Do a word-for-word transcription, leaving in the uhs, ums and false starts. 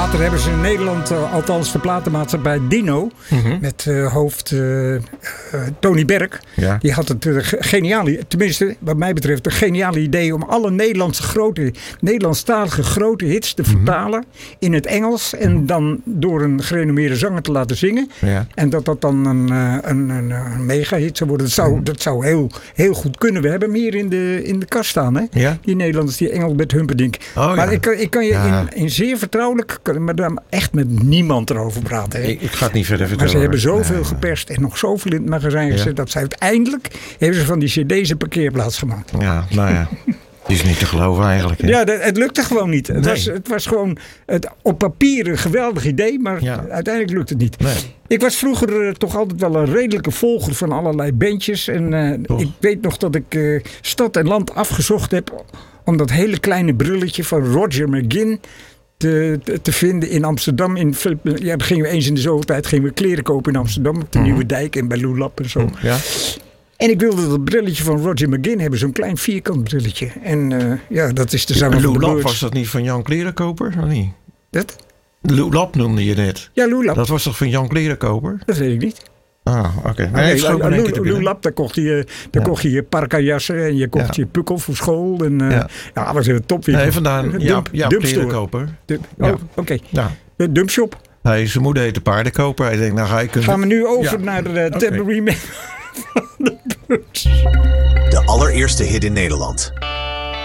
Later hebben ze in Nederland, uh, althans de platenmaatschappij Dino, mm-hmm. met uh, hoofd uh, uh, Tony Berg. Ja. Die had het uh, geniale, tenminste wat mij betreft, een geniale idee om alle Nederlandse grote, Nederlandstalige grote hits te mm-hmm. vertalen in het Engels en dan door een gerenommeerde zanger te laten zingen. Ja. En dat dat dan een, een, een, een mega hit zou worden. Dat zou, mm-hmm. dat zou heel, heel goed kunnen. We hebben hem hier in de, in de kast staan, hè? Ja. Die Nederlanders, die Engelbert Humperdinck. Oh, maar ja. ik, ik kan je ja. in, in zeer vertrouwelijk, maar dan echt met niemand erover praten. Hè? Ik, ik ga het niet verder vertellen. Maar ze hebben zoveel ja. geperst en nog zoveel in het magazijn gezet, ja. dat ze uiteindelijk hebben ze van die cd's een parkeerplaats gemaakt. Ja, nou ja. Die is niet te geloven eigenlijk. Hè? Ja, dat, het lukte gewoon niet. Het, nee. was, het was gewoon het, op papier een geweldig idee, maar ja. uiteindelijk lukt het niet. Nee. Ik was vroeger uh, toch altijd wel een redelijke volger van allerlei bandjes. En uh, ik weet nog dat ik uh, stad en land afgezocht heb om dat hele kleine brulletje van Roger McGuinn Te, te, te vinden in Amsterdam. In, ja, dan gingen we eens in de zoveel tijd gingen we kleren kopen in Amsterdam. Op de mm. Nieuwe Dijk en bij Lulap en zo. Mm, ja. En ik wilde dat brilletje van Roger McGuinn hebben. Zo'n klein vierkant brilletje. En uh, ja, dat is de zanger van de Birds. Was dat niet van Jan Klerenkoper? Of niet? Dat? Lulap noemde je net. Ja, Lulap. Dat was toch van Jan Klerenkoper? Dat weet ik niet. Ah, oké. Okay. Nee, okay, Lulap, daar kocht je, daar ja. kocht je je parkajassen en je kocht ja. je pukkel voor school. En uh, ja, ja, dat was een topwinkel. Nee, vandaan. Dump, ja, ja Klerenkoper. Dump, oh, ja. oké. Okay. Ja. De dumpshop. Hij, zijn moeder heette Paardenkoper. Hij denkt, nou ga ik kunnen... Gaan we nu over ja. naar de uh, Tambourine Man van de Birds. De allereerste hit in Nederland.